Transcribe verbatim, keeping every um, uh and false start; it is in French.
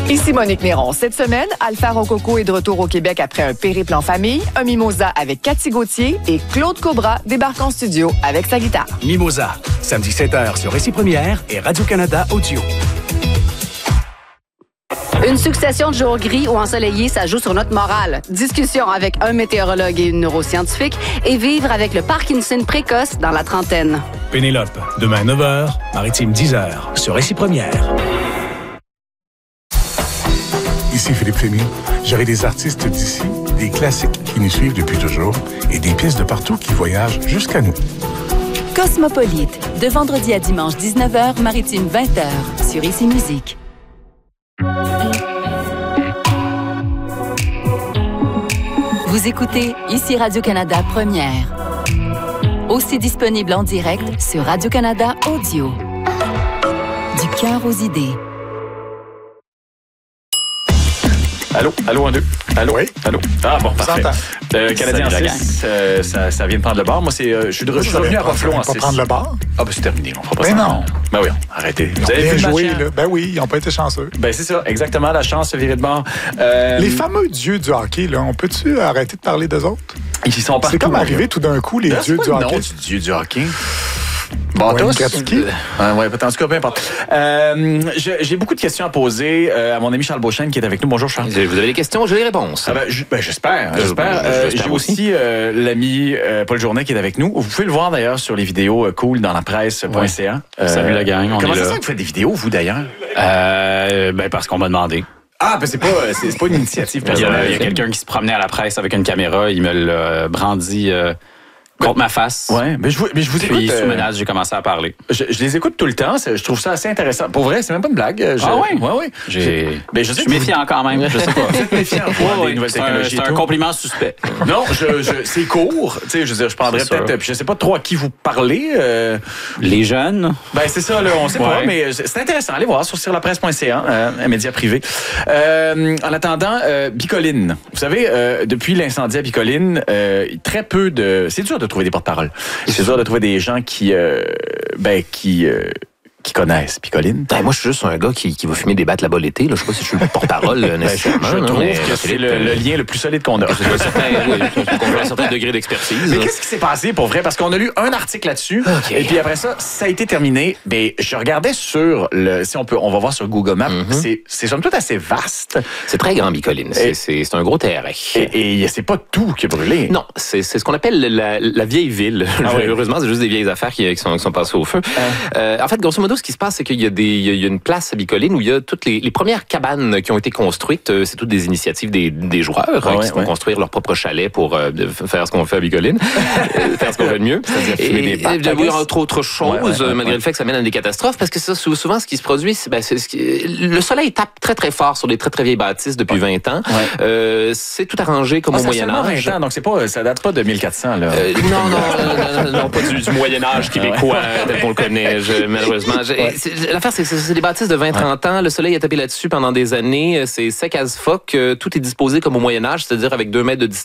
Ici Monique Néron. Cette semaine, Alpha Rococo est de retour au Québec après un périple en famille, un mimosa avec Cathy Gauthier et Claude Cobra débarque en studio avec sa guitare. Mimosa, samedi sept heures sur Récit Première et Radio-Canada Audio. Une succession de jours gris ou ensoleillés, ça joue sur notre morale. Discussion avec un météorologue et une neuroscientifique et vivre avec le Parkinson précoce dans la trentaine. Pénélope, demain neuf heures, Maritime dix heures sur Récit Première. Ici Philippe Fémy. J'aurai des artistes d'ici, des classiques qui nous suivent depuis toujours et des pièces de partout qui voyagent jusqu'à nous. Cosmopolite, de vendredi à dimanche dix-neuf heures, Maritime vingt heures, sur Ici Musique. Vous écoutez Ici Radio-Canada Première. Aussi disponible en direct sur Radio-Canada Audio. Du cœur aux idées. Allô, allô, un, deux. Allô, oui. Allô. Ah, bon, parfait. Euh, Canadien six, euh, ça, ça vient de prendre le bar. Moi, c'est, euh, je suis de je suis revenu à Buffalo en six. On va prendre le bar? Ah, ben, c'est terminé. On fera pas ben ça. non. Ben oui, arrêtez. Ils Vous avez bien vu joué, le là. Ben oui, ils n'ont pas été chanceux. Ben, c'est ça, exactement. La chance se virer de bord. Euh, Les fameux dieux du hockey, là, on peut-tu arrêter de parler d'eux autres? Ils sont partout. C'est comme arrivé tout d'un coup, les là, dieux du hockey. hockey. Non, du dieu du hockey. Bon, Wayne Gretzky. Euh, ouais, en tout cas, peu importe. Euh, j'ai, j'ai beaucoup de questions à poser euh, à mon ami Charles Beauchesne qui est avec nous. Bonjour, Charles. Vous avez des questions, j'ai les réponses. Ah ben, j- ben, j'espère, j'espère. Je, je, Euh, j'espère j'ai aussi, aussi euh, l'ami euh, Paul Journet qui est avec nous. Vous pouvez le voir d'ailleurs sur les vidéos euh, cool dans la presse.ca. Ouais. Salut la gang, on comment est ça là. se fait que vous faites des vidéos, vous d'ailleurs? Euh, ben parce qu'on m'a demandé. Ah, ben c'est pas, c'est, c'est pas une initiative Il y, a, personnelle. il y a quelqu'un qui se promenait à la presse avec une caméra, il me l'a brandi euh, contre ma face. Ouais, mais je vous, mais je vous écoute. Puis sous euh, menace, j'ai commencé à parler. je, je les écoute tout le temps. c'est- Je trouve ça assez intéressant. Pour vrai, c'est même pas une blague. Je, Ah ouais? Ouais, ouais. J'ai, Ben, je je sais suis que vous- méfiant quand même, je sais pas. Vous êtes méfiant pour Ouais, des nouvelles c'est un, technologies. c'est et un tout. compliment suspect. Non, je, je, c'est court. Tu sais, je veux dire, je prendrais C'est peut-être. sûr. Puis je sais pas trop à qui vous parlez. euh, Les jeunes, Ben, c'est ça, là, on sait pas, Ouais. mais c'est intéressant. Allez voir sur surlapresse.ca, euh, un média privé. Euh, en attendant, euh, Bicoline. Vous savez, euh, depuis l'incendie à Bicoline, euh, très peu de... C'est dur de trouver des porte-paroles. C'est dur de trouver des gens qui... Euh, ben, qui... Euh, qui connaissent Bicoline. Ben, moi, je suis juste un gars qui, qui va fumer des battes là-bas l'été. Là. Je sais pas si je suis le porte-parole euh, nécessairement. Je là, trouve mais, que euh, c'est Philippe, le, euh, le lien le plus solide qu'on a. c'est un certain, oui, qu'on fait un certain degré d'expertise. Mais là. qu'est-ce qui s'est passé pour vrai? Parce qu'on a lu un article là-dessus. OK. Et puis après ça, ça a été terminé. Ben, je regardais sur le, si on peut, on va voir sur Google Maps. Mm-hmm. C'est, c'est somme toute assez vaste. C'est très grand, Bicoline. C'est, Et- c'est, c'est un gros terrain. Et, et c'est pas tout qui a brûlé. Non, c'est, c'est ce qu'on appelle la, la vieille ville. Ah oui. Heureusement, c'est juste des vieilles affaires qui, qui, sont, qui sont passées au feu. Ah. Euh, en fait, grosso modo, ce qui se passe, c'est qu'il y a, des, il y a- il y a une place à Bicoline où il y a toutes les, les premières cabanes qui ont été construites. Euh, C'est toutes des initiatives des, des joueurs Ah hein, ouais, qui se font ouais. construire leur propre chalet pour euh, de- faire ce qu'on fait à Bicoline, euh, faire ce qu'on fait de mieux. C'est-à-dire fumer des battes, et, I oui, guess. entre autres choses, Ouais, ouais, ouais, euh, malgré ouais. le fait que ça mène à des catastrophes, parce que ça, sou- souvent, ce qui se produit, c'est, ben, c'est ce qui- le soleil tape très, très fort sur des très, très vieilles bâtisses depuis vingt ans. Ouais. Euh, c'est tout arrangé comme Ah, au ça a seulement Moyen-Âge. vingt ans, donc c'est pas, ça date pas de mille quatre cents, là. Euh, non, non, non, non, non, pas du, du Moyen-Âge québécois tel qu'on le connaît, je- malheureusement. Je- c'est- L'affaire, c'est que c'est des bâtisses de vingt à trente ans. Le soleil a tapé là-dessus pendant des années. C'est sec as fuck. Euh, Tout est disposé comme au Moyen-Âge, c'est-à-dire avec deux mètres de distance